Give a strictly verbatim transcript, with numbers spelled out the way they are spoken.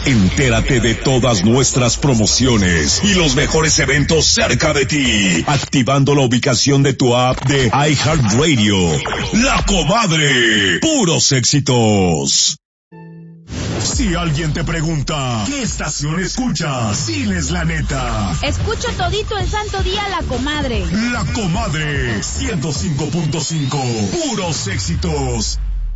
Entérate de todas nuestras promociones y los mejores eventos cerca de ti, activando la ubicación de tu app de iHeartRadio. La Comadre, puros éxitos. Si alguien te pregunta, ¿qué estación escuchas? Diles la neta. Escucho todito el santo día La Comadre. La Comadre, ciento cinco punto cinco, puros éxitos.